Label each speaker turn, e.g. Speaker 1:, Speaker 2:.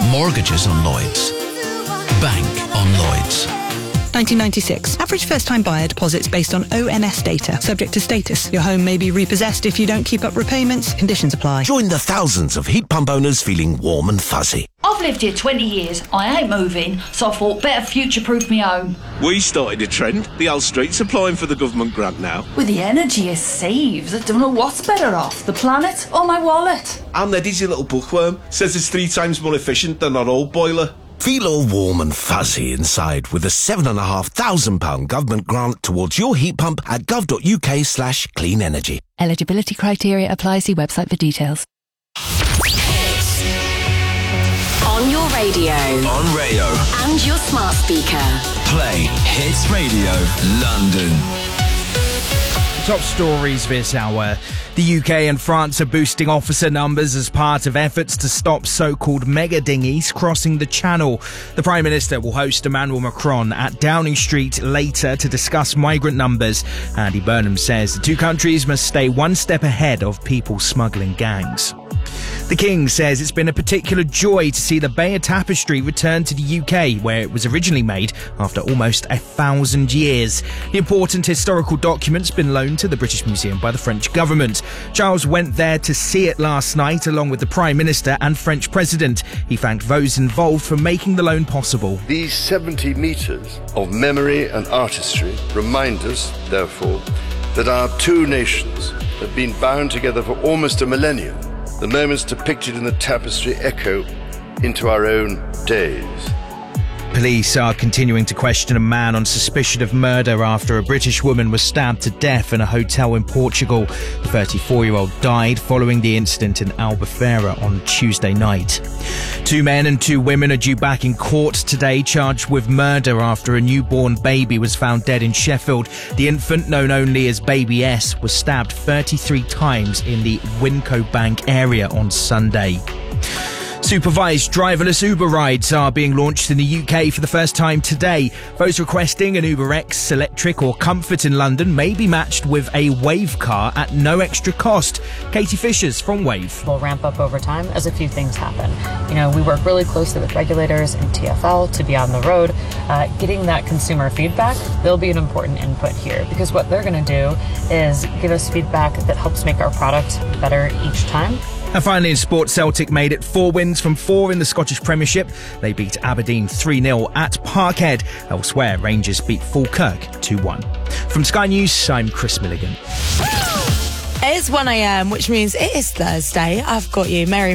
Speaker 1: Mortgages on Lloyds. Bank on Lloyds.
Speaker 2: 1996. Average first-time buyer deposits based on ONS data. Subject to status. Your home may be repossessed if you don't keep up repayments. Conditions apply.
Speaker 3: Join the thousands of heat pump owners feeling warm and fuzzy.
Speaker 4: I've lived here 20 years. I ain't moving, so I thought better future-proof me home.
Speaker 5: We started a trend. The old street's applying for the government grant now.
Speaker 4: With the energy it saves, I don't know what's better off, the planet or my wallet.
Speaker 5: And Eddie's your little bookworm. Says it's 3 times more efficient than our old boiler.
Speaker 3: Feel all warm and fuzzy inside with a £7,500 government grant towards your heat pump at gov.uk/clean energy.
Speaker 6: Eligibility criteria apply. See website for details.
Speaker 7: On your radio.
Speaker 8: On Rayo.
Speaker 7: And your smart speaker.
Speaker 8: Play Hits Radio London.
Speaker 9: Top stories this hour. The UK and France are boosting officer numbers as part of efforts to stop so-called mega dinghies crossing the Channel. The Prime Minister will host Emmanuel Macron at Downing Street later to discuss migrant numbers. Andy Burnham says the two countries must stay one step ahead of people smuggling gangs. The King says it's been a particular joy to see the Bayeux Tapestry return to the UK, where it was originally made after almost 1,000 years. The important historical document's been loaned to the British Museum by the French government. Charles went there to see it last night, along with the Prime Minister and French President. He thanked those involved for making the loan possible.
Speaker 10: These 70 metres of memory and artistry remind us, therefore, that our two nations have been bound together for almost a millennium. The moments depicted in the tapestry echo into our own days.
Speaker 9: Police are continuing to question a man on suspicion of murder after a British woman was stabbed to death in a hotel in Portugal. The 34-year-old died following the incident in Albufeira on Tuesday night. 2 men and 2 women are due back in court today, charged with murder after a newborn baby was found dead in Sheffield. The infant, known only as Baby S, was stabbed 33 times in the Winco Bank area on Sunday. Supervised driverless Uber rides are being launched in the UK for the first time today. Those requesting an UberX, Electric or Comfort in London may be matched with a Wave car at no extra cost. Katie Fishers from Wave.
Speaker 11: We'll ramp up over time as a few things happen. We work really closely with regulators and TfL to be on the road. Getting that consumer feedback, they'll be an important input here, because what they're going to do is give us feedback that helps make our product better each time.
Speaker 9: And finally in sport, Celtic made it 4 wins from 4 in the Scottish Premiership. They beat Aberdeen 3-0 at Parkhead. Elsewhere, Rangers beat Falkirk 2-1. From Sky News, I'm Chris Milligan.
Speaker 12: It's 1 a.m, which means it is Thursday. I've got you. Merry